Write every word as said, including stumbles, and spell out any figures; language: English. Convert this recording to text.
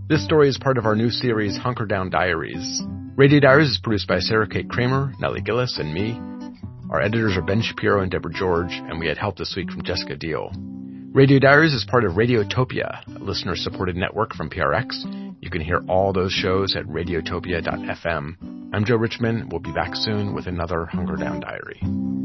This story is part of our new series, Hunker Down Diaries. Radio Diaries is produced by Sarah Kate Kramer, Nellie Gillis, and me. Our editors are Ben Shapiro and Deborah George, and we had help this week from Jessica Deal. Radio Diaries is part of Radiotopia, a listener-supported network from P R X. You can hear all those shows at radiotopia dot f m. I'm Joe Richman. We'll be back soon with another Hunker Down Diary.